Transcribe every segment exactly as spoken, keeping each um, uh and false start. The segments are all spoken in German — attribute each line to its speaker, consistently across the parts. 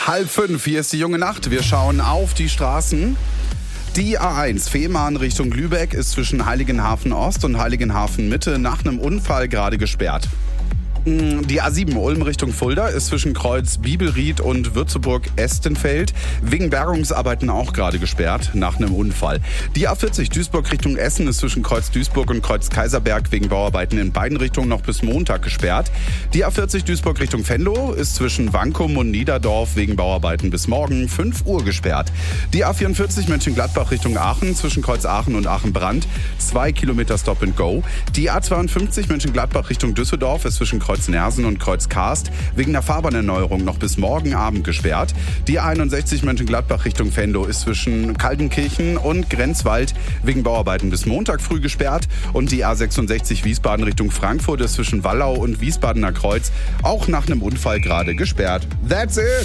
Speaker 1: Halb fünf, hier ist die junge Nacht. Wir schauen auf die Straßen. Die A eins Fehmarn Richtung Lübeck ist zwischen Heiligenhafen Ost und Heiligenhafen Mitte nach einem Unfall gerade gesperrt. Die A sieben Ulm Richtung Fulda ist zwischen Kreuz Bibelried und Würzeburg-Estenfeld wegen Bergungsarbeiten auch gerade gesperrt nach einem Unfall. Die A vierzig Duisburg Richtung Essen ist zwischen Kreuz Duisburg und Kreuz Kaiserberg wegen Bauarbeiten in beiden Richtungen noch bis Montag gesperrt. Die A vierzig Duisburg Richtung Venlo ist zwischen Wankum und Niederdorf wegen Bauarbeiten bis morgen fünf Uhr gesperrt. Die A vierundvierzig Mönchengladbach Richtung Aachen zwischen Kreuz Aachen und Aachen-Brand zwei Kilometer Stop and Go. Die A zweiundfünfzig Mönchengladbach Richtung Düsseldorf ist zwischen Kreuz Nersen und Kreuz Karst wegen der Fahrbahnerneuerung noch bis morgen Abend gesperrt. Die A einundsechzig Mönchengladbach Richtung Venlo ist zwischen Kaltenkirchen und Grenzwald wegen Bauarbeiten bis Montag früh gesperrt. Und die A sechsundsechzig Wiesbaden Richtung Frankfurt ist zwischen Wallau und Wiesbadener Kreuz auch nach einem Unfall gerade gesperrt. That's it!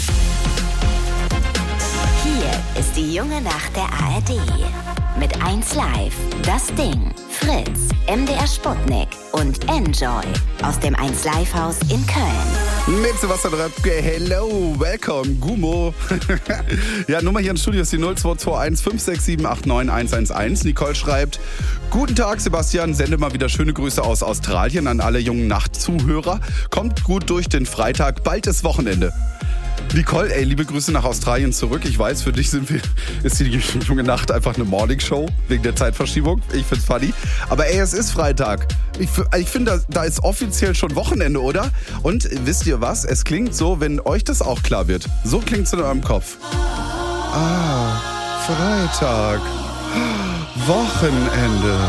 Speaker 2: Hier ist die junge Nacht der A R D. Mit eins Live, Das Ding, Fritz, M D R Sputnik und Enjoy aus dem eins Live Haus in Köln.
Speaker 1: Mit Sebastian Röpke, hello, welcome, Gummo. Ja, Nummer hier im Studio ist die null zwei zwei eins fünf sechs sieben acht neun eins eins eins. Nicole schreibt: Guten Tag, Sebastian, sende mal wieder schöne Grüße aus Australien an alle jungen Nachtzuhörer. Kommt gut durch den Freitag, bald ist Wochenende. Nicole, ey, liebe Grüße nach Australien zurück. Ich weiß, für dich sind wir, ist die junge Nacht einfach eine Morningshow wegen der Zeitverschiebung. Ich find's funny. Aber ey, es ist Freitag. Ich, ich finde, da, da ist offiziell schon Wochenende, oder? Und wisst ihr was? Es klingt so, wenn euch das auch klar wird. So klingt's in eurem Kopf. Ah, Freitag. Wochenende.